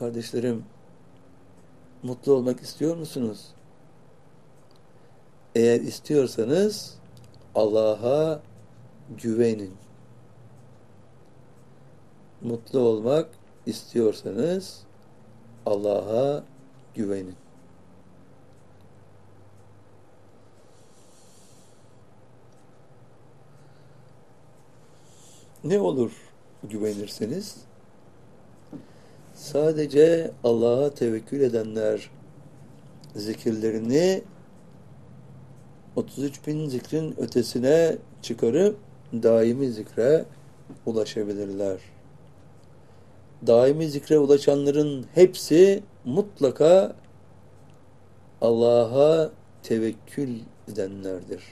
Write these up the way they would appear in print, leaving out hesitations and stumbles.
Kardeşlerim, mutlu olmak istiyor musunuz? Eğer istiyorsanız Allah'a güvenin. Mutlu olmak istiyorsanız Allah'a güvenin. Ne olur güvenirseniz? Sadece Allah'a tevekkül edenler zikirlerini 33 bin zikrin ötesine çıkarıp daimi zikre ulaşabilirler. Daimi zikre ulaşanların hepsi mutlaka Allah'a tevekkül edenlerdir.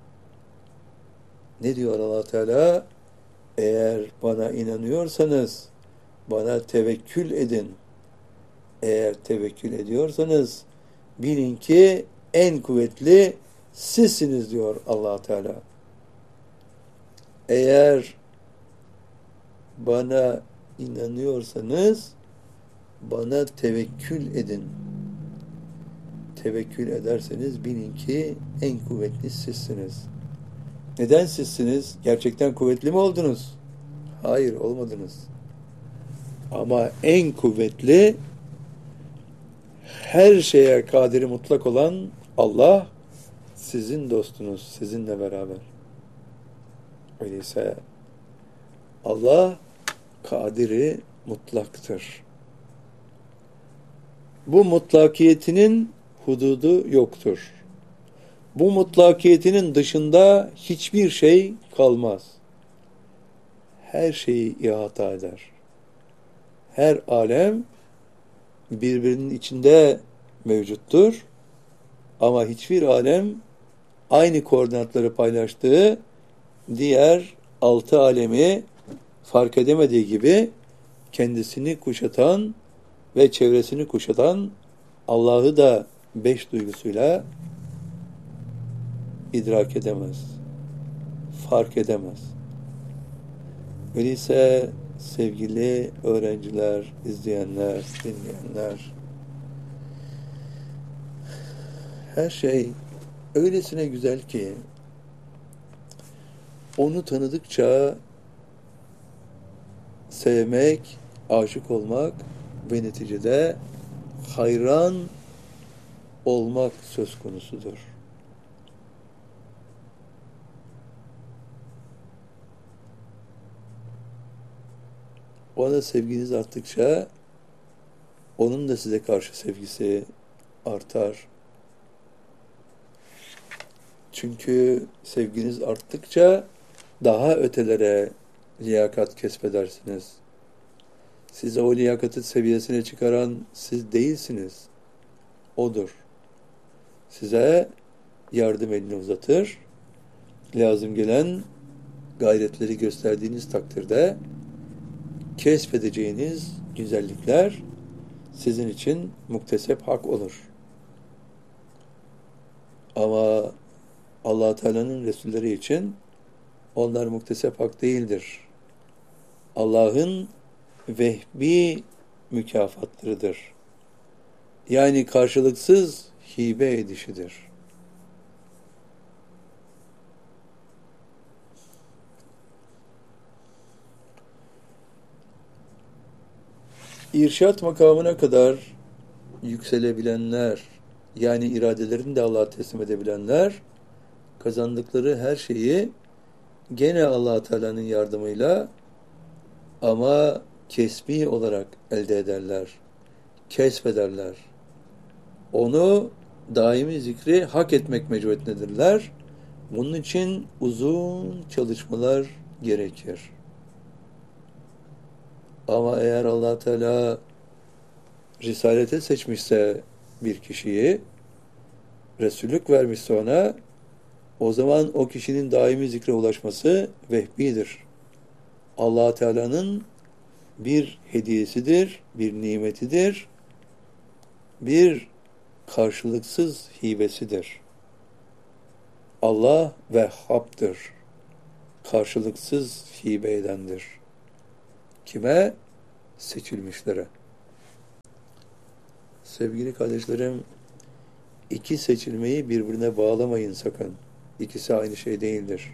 Ne diyor Allah Teala? Eğer bana inanıyorsanız bana tevekkül edin. Eğer tevekkül ediyorsanız bilin ki en kuvvetli sizsiniz diyor Allah Teala. Eğer bana inanıyorsanız bana tevekkül edin. Tevekkül ederseniz bilin ki en kuvvetli sizsiniz. Neden sizsiniz? Gerçekten kuvvetli mi oldunuz? Hayır, olmadınız. Ama en kuvvetli, her şeye kadiri mutlak olan Allah sizin dostunuz, sizinle beraber. Öyleyse Allah kadiri mutlaktır. Bu mutlakiyetinin hududu yoktur. Bu mutlakiyetinin dışında hiçbir şey kalmaz. Her şeyi ihata eder. Her alem birbirinin içinde mevcuttur. Ama hiçbir alem aynı koordinatları paylaştığı diğer 6 alemi fark edemediği gibi kendisini kuşatan ve çevresini kuşatan Allah'ı da 5 duygusuyla idrak edemez, fark edemez. Öyleyse sevgili öğrenciler, izleyenler, dinleyenler, her şey öylesine güzel ki onu tanıdıkça sevmek, aşık olmak ve neticede hayran olmak söz konusudur. Ona sevginiz arttıkça onun da size karşı sevgisi artar. Çünkü sevginiz arttıkça daha ötelere liyakat kesbedersiniz. Size o liyakatı seviyesine çıkaran siz değilsiniz. Odur. Size yardım elini uzatır. Lazım gelen gayretleri gösterdiğiniz takdirde kesbedeceğiniz güzellikler sizin için muktesep hak olur. Ama Allah Teala'nın Resulleri için onlar muktesep hak değildir. Allah'ın vehbi mükafatlarıdır. Yani karşılıksız hibe edişidir. İrşat makamına kadar yükselebilenler, yani iradelerini de Allah'a teslim edebilenler, kazandıkları her şeyi gene Allah Teala'nın yardımıyla ama kesbi olarak elde ederler, kesbederler. Onu daimi zikri hak etmek mecburiyetindedirler. Bunun için uzun çalışmalar gerekir. Ama eğer Allah Teala risalete seçmişse bir kişiyi, Resullük vermişse ona, o zaman o kişinin daimi zikre ulaşması vehbidir. Allah Teala'nın bir hediyesidir, bir nimetidir, bir karşılıksız hibesidir. Allah Vehhab'dır. Karşılıksız hibe edendir. Kime? Seçilmişlere. Sevgili kardeşlerim, iki seçilmeyi birbirine bağlamayın sakın. İkisi aynı şey değildir.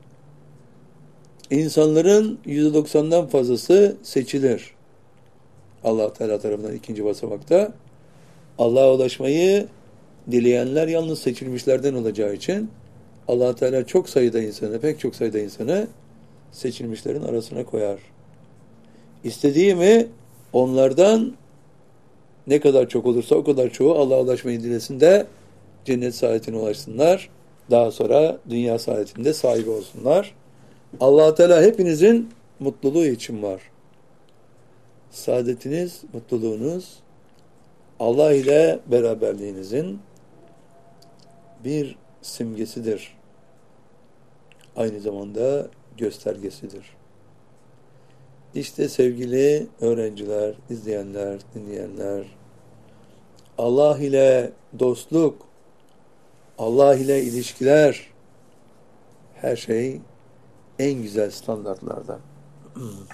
İnsanların %90'dan fazlası seçilir. Allah Teala tarafından ikinci basamakta. Allah'a ulaşmayı dileyenler yalnız seçilmişlerden olacağı için Allah Teala çok sayıda insanı, pek çok sayıda insanı seçilmişlerin arasına koyar. İstediği mi onlardan ne kadar çok olursa o kadar çoğu Allah'a ulaşmayı dilesin de cennet saadetine ulaşsınlar. Daha sonra dünya saadetinde sahibi olsunlar. Allah Teala hepinizin mutluluğu için var. Saadetiniz, mutluluğunuz Allah ile beraberliğinizin bir simgesidir. Aynı zamanda göstergesidir. İşte sevgili öğrenciler, izleyenler, dinleyenler, Allah ile dostluk, Allah ile ilişkiler, her şey en güzel standartlarda.